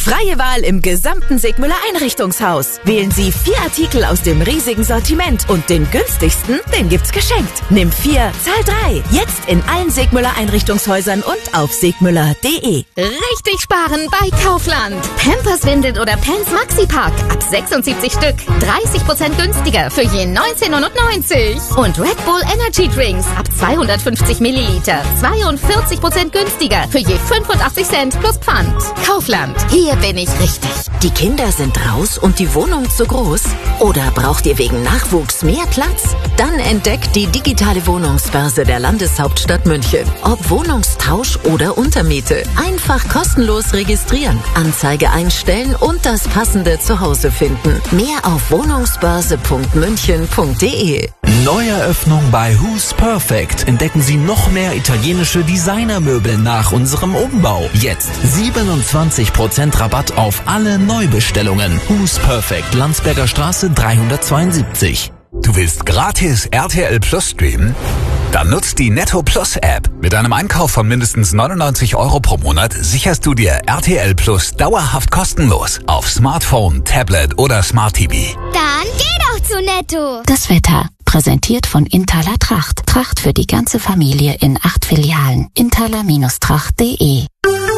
Freie Wahl im gesamten Sigmüller Einrichtungshaus. Wählen Sie 4 Artikel aus dem riesigen Sortiment und den günstigsten, den gibt's geschenkt. Nimm 4, zahl 3. Jetzt in allen Sigmüller Einrichtungshäusern und auf sigmüller.de. Richtig sparen bei Kaufland. Pampers Windel oder Pants Maxi Pack ab 76 Stück. 30% günstiger für je 19,99. Und Red Bull Energy Drinks ab 250 Milliliter. 42% günstiger für je 85 Cent plus Pfand. Kaufland. Hier bin ich richtig. Die Kinder sind raus und die Wohnung zu groß? Oder braucht ihr wegen Nachwuchs mehr Platz? Dann entdeckt die digitale Wohnungsbörse der Landeshauptstadt München. Ob Wohnungstausch oder Untermiete. Einfach kostenlos registrieren, Anzeige einstellen und das passende Zuhause finden. Mehr auf wohnungsbörse.münchen.de. Neueröffnung bei Who's Perfect. Entdecken Sie noch mehr italienische Designermöbel nach unserem Umbau. Jetzt 27% Rabatt auf alle Neubestellungen. Who's Perfect, Landsberger Straße 372. Du willst gratis RTL Plus streamen? Dann nutzt die Netto Plus App. Mit einem Einkauf von mindestens 99 € pro Monat sicherst du dir RTL Plus dauerhaft kostenlos auf Smartphone, Tablet oder Smart TV. Dann geh doch zu Netto. Das Wetter. Präsentiert von Intaler Tracht. Tracht für die ganze Familie in 8 Filialen. Intaler-Tracht.de.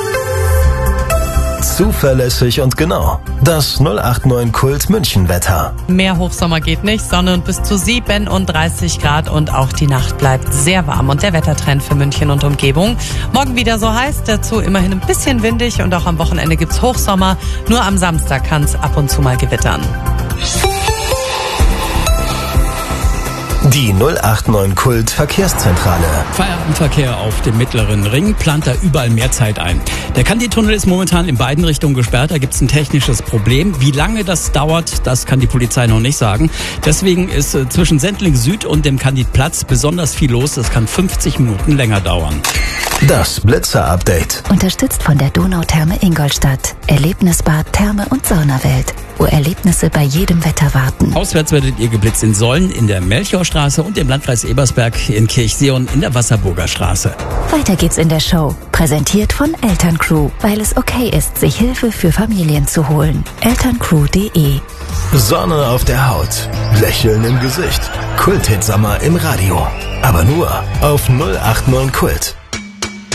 Zuverlässig und genau. Das 089 Kult München Wetter. Mehr Hochsommer geht nicht, Sonne und bis zu 37 Grad und auch die Nacht bleibt sehr warm. Und der Wettertrend für München und Umgebung. Morgen wieder so heiß, dazu immerhin ein bisschen windig und auch am Wochenende gibt's Hochsommer. Nur am Samstag kann's ab und zu mal gewittern. Die 089 Kult Verkehrszentrale. Feierabendverkehr auf dem Mittleren Ring plant da überall mehr Zeit ein. Der Candid-Tunnel ist momentan in beiden Richtungen gesperrt. Da gibt es ein technisches Problem. Wie lange das dauert, das kann die Polizei noch nicht sagen. Deswegen ist zwischen Sendling Süd und dem Candid-Platz besonders viel los. Das kann 50 Minuten länger dauern. Das Blitzer-Update. Unterstützt von der Donautherme Ingolstadt. Erlebnisbad, Therme und Saunawelt, wo Erlebnisse bei jedem Wetter warten. Auswärts werdet ihr geblitzt in Solln, in der Melchiorstraße und im Landkreis Ebersberg, in Kirchseeon, in der Wasserburger Straße. Weiter geht's in der Show. Präsentiert von Elterncrew, weil es okay ist, sich Hilfe für Familien zu holen. Elterncrew.de. Sonne auf der Haut. Lächeln im Gesicht. Kult-Hit-Sommer im Radio. Aber nur auf 089 Kult.